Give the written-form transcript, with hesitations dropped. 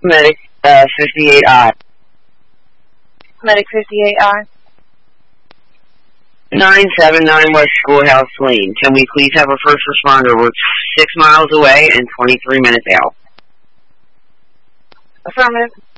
Medic 58I. Medic 58I. 979 West Schoolhouse Lane. Can we please have a first responder? We're 6 miles away and 23 minutes out. Affirmative.